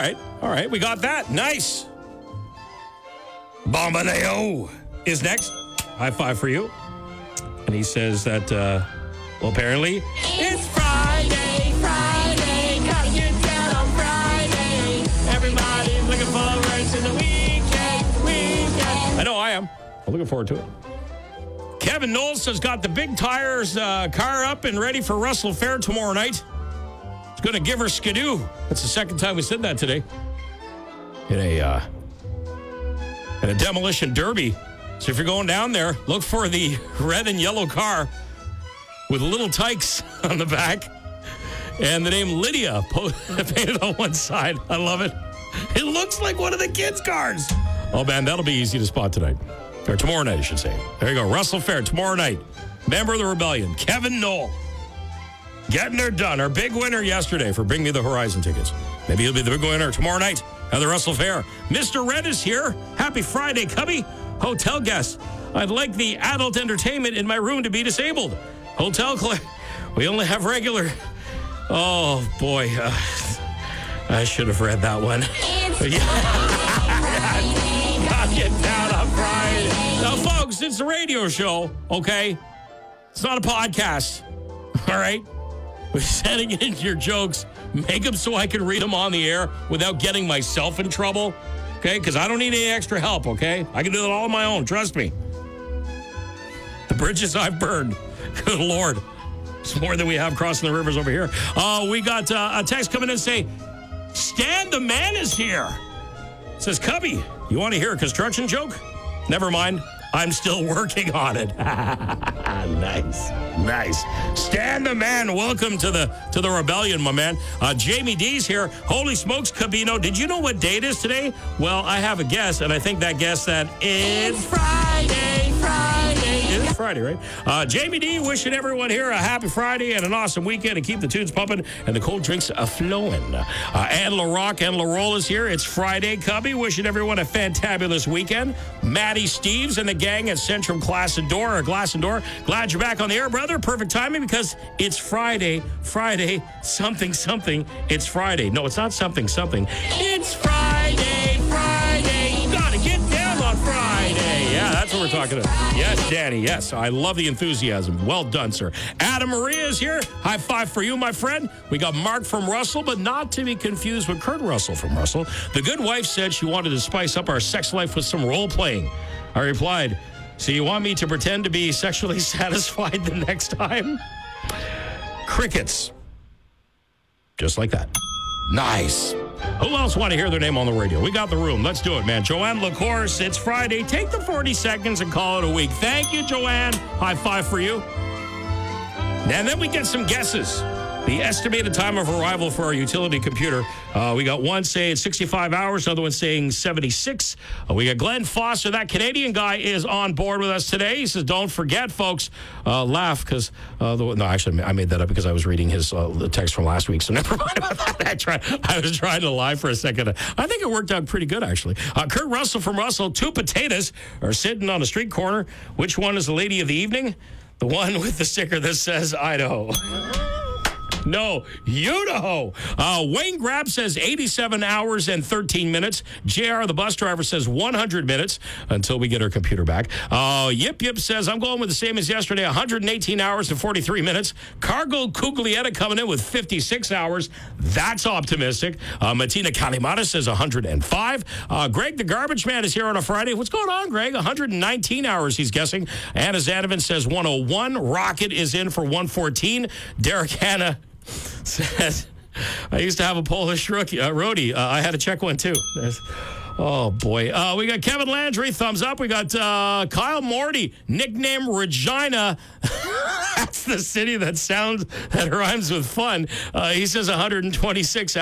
right. We got that. Nice. Bombadeo is next. High five for you. And he says that, apparently, it's Friday. Gotta get down on Friday. Everybody's looking forward to the weekend. I know I am. I'm looking forward to it. Kevin Knowles has got the big tires car up and ready for Russell Fair tomorrow night. It's going to give her skidoo. That's the second time we said that today. In a demolition derby. So if you're going down there, look for the red and yellow car with little tykes on the back and the name Lydia painted on one side. I love it. It looks like one of the kids' cars. Oh, man, that'll be easy to spot tonight. Or tomorrow night, I should say. There you go. Russell Fair tomorrow night. Member of the Rebellion, Kevin Knoll. Getting her done. Our big winner yesterday for Bring Me the Horizon tickets. Maybe he'll be the big winner tomorrow night at the Russell Fair. Mr. Red is here. Happy Friday, Cubby. Hotel guest. I'd like the adult entertainment in my room to be disabled. Hotel we only have regular. Oh, boy. I should have read that one. I'll get down on Friday. Now, folks, it's a radio show, okay? It's not a podcast, all right? We're sending in your jokes. Make them so I can read them on the air without getting myself in trouble, okay? Because I don't need any extra help, okay? I can do it all on my own, trust me. The bridges I've burned, good Lord. It's more than we have crossing the rivers over here. We got a text coming in say, Stan the man is here. It says, Cubby, you want to hear a construction joke? Never mind. I'm still working on it. Nice. Stan the man, welcome to the Rebellion, my man. Jamie D's here. Holy smokes, Cabino. Did you know what day it is today? Well, I have a guess, and I think that guess that it's Friday. It is Friday, right? Jamie D, wishing everyone here a happy Friday and an awesome weekend, and keep the tunes pumping and the cold drinks flowing. Ann LaRock and LaRoll is here. It's Friday, Cubby. Wishing everyone a fantabulous weekend. Maddie Steves and the gang at Centrum Glass and Door. Glad you're back on the air, brother. Perfect timing because it's Friday, something. It's Friday. No, it's not something. It's Friday. Gotta get down on Friday. Yeah, that's what we're talking about. Yes, Danny, yes. I love the enthusiasm. Well done, sir. Adam Maria is here. High five for you, my friend. We got Mark from Russell, but not to be confused with Kurt Russell from Russell. The good wife said she wanted to spice up our sex life with some role-playing. I replied, so you want me to pretend to be sexually satisfied the next time? Crickets. Just like that. Nice. Who else want to hear their name on the radio? We got the room. Let's do it, man. Joanne LaCourse, it's Friday. Take the 40 seconds and call it a week. Thank you, Joanne. High five for you. And then we get some guesses. The estimated time of arrival for our utility computer. We got one saying 65 hours, another one saying 76. We got Glenn Foster, that Canadian guy, is on board with us today. He says, don't forget, folks, laugh because, no, actually, I made that up because I was reading his the text from last week, so never mind about that. I was trying to lie for a second. I think it worked out pretty good, actually. Kurt Russell from Russell, two potatoes are sitting on a street corner. Which one is the lady of the evening? The one with the sticker that says Idaho. No, Idaho. Wayne Grab says 87 hours and 13 minutes. JR, the bus driver, says 100 minutes until we get our computer back. Yip says, I'm going with the same as yesterday, 118 hours and 43 minutes. Cargo Cuglietta coming in with 56 hours. That's optimistic. Matina Kalimata says 105. Greg, the garbage man, is here on a Friday. What's going on, Greg? 119 hours, he's guessing. Anna Zanovan says 101. Rocket is in for 114. Derek Hanna says, I used to have a Polish roadie. I had to check one, too. Oh, boy. We got Kevin Landry, thumbs up. We got Kyle Morty, nickname Regina. That's the city that rhymes with fun. He says 126